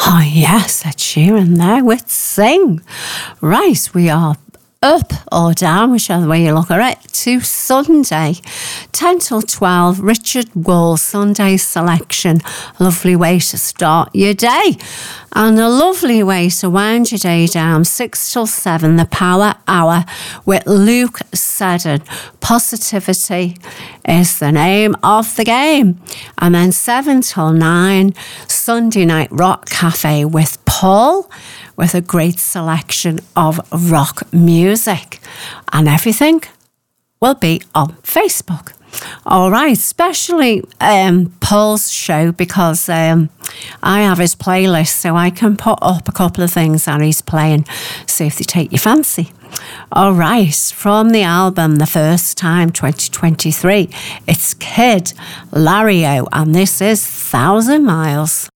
Oh yes, Ed Sheeran there with Sing. Right, we are up or down, whichever way you look at it, to Sunday, 10 till 12, Richard Wall Sunday selection. Lovely way to start your day. And a lovely way to wind your day down, 6 till 7, the Power Hour with Luke Seddon. Positivity is the name of the game. And then 7 till 9, Sunday Night Rock Cafe with Paul, with a great selection of rock music. And everything will be on Facebook. All right, especially Paul's show, because I have his playlist, so I can put up a couple of things that he's playing, see if they take your fancy. All right, from the album The First Time 2023, it's Kid Laroi, and this is 1,000 Miles.